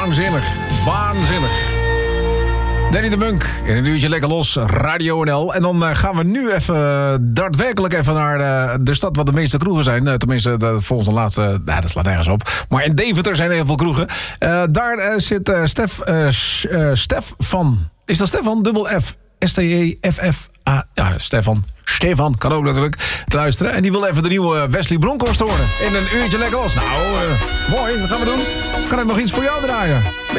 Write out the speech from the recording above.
Waanzinnig. Danny de Munk in een uurtje lekker los, Radio NL. En dan gaan we nu even daadwerkelijk even naar de stad waar de meeste kroegen zijn. Tenminste, volgens de laatste, dat slaat nergens op. Maar in Deventer zijn er heel veel kroegen. Daar zit Stefan. Is dat Stefan? Dubbel F. Steff. Ja, Stefan kan ook natuurlijk te luisteren. En die wil even de nieuwe Wesley Bronkhorst horen. In een uurtje lekker los. Nou, mooi. Wat gaan we doen? Kan ik nog iets voor jou draaien?